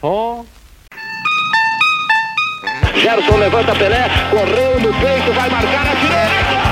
Ó. Gerson levanta Pelé, correu no peito, vai marcar a direita.